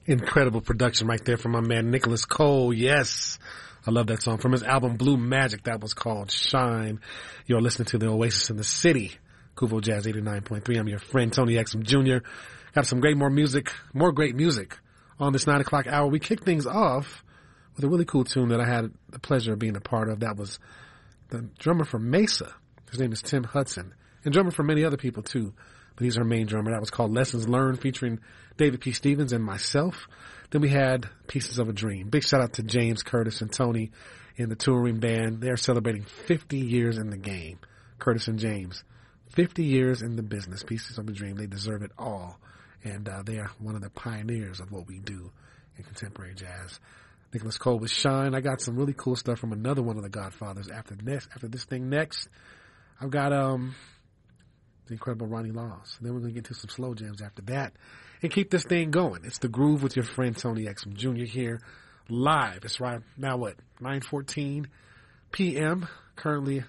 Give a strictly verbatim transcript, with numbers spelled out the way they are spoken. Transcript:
Incredible production right there from my man Nicholas Cole. Yes. I love that song. From his album Blue Magic, that was called Shine. You're listening to the Oasis in the City. Kuvo Jazz eighty-nine point three. I'm your friend Tony Exum Junior Got some great more music, more great music on this nine o'clock hour. We kicked things off with a really cool tune that I had the pleasure of being a part of. That was the drummer for Mesa. His name is Tim Hudson. And drummer for many other people too. But he's our main drummer. That was called Lessons Learned, featuring David P. Stevens and myself. Then we had Pieces of a Dream. Big shout out to James, Curtis, and Tony in the touring band. They're celebrating fifty years in the game. Curtis and James. fifty years in the business. Pieces of a Dream. They deserve it all. And uh, they are one of the pioneers of what we do in contemporary jazz. Nicholas Cole with Shine. I got some really cool stuff from another one of the Godfathers after this, after this thing next. I've got um the incredible Ronnie Laws. And then we're going to get to some slow jams after that and keep this thing going. It's The Groove with your friend Tony Exum Junior here live. It's right now, what, nine fourteen p.m. Currently